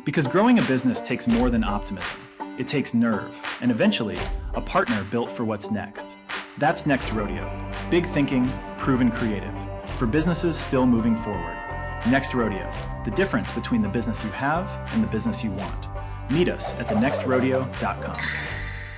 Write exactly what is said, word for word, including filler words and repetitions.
Because growing a business takes more than optimism. It takes nerve, and eventually, a partner built for what's next. That's Next Rodeo. Big thinking, proven creative. For businesses still moving forward. Next Rodeo, the difference between the business you have and the business you want. Meet us at the next rodeo dot com.